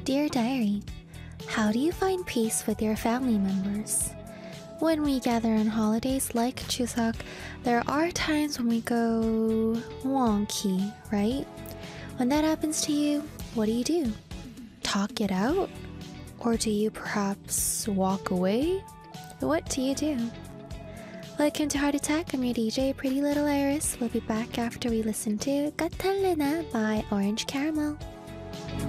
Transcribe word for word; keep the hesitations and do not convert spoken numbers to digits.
Dear Diary, how do you find peace with your family members? When we gather on holidays like Chuseok, there are times when we go wonky, right? When that happens to you, what do you do? Talk it out? Or do you perhaps walk away? What do you do? Welcome to Heart Attack. I'm your D J, Pretty Little Iris. We'll be back after we listen to Catalina by Orange Caramel.